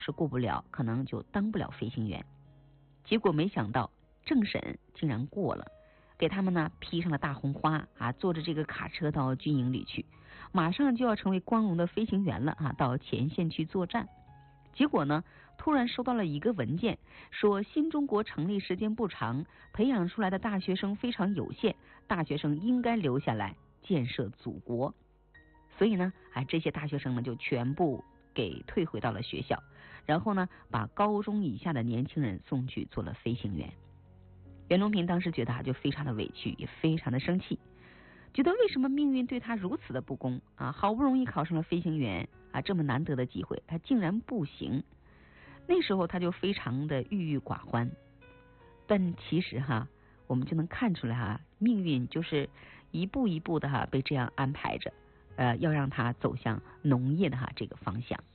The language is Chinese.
是过不了，可能就当不了飞行员。结果没想到政审竟然过了，给他们呢披上了大红花啊，坐着这个卡车到军营里去，马上就要成为光荣的飞行员了啊，到前线去作战。结果呢，突然收到了一个文件，说新中国成立时间不长，培养出来的大学生非常有限，大学生应该留下来建设祖国。所以呢，这些大学生呢就全部给退回到了学校，然后呢，把高中以下的年轻人送去做了飞行员。袁隆平当时觉得就非常的委屈，也非常的生气，觉得为什么命运对他如此的不公啊？好不容易考上了飞行员啊，这么难得的机会，他竟然不行。那时候他就非常的郁郁寡欢。但其实我们就能看出来命运就是一步一步的被这样安排着，要让他走向农业的这个方向。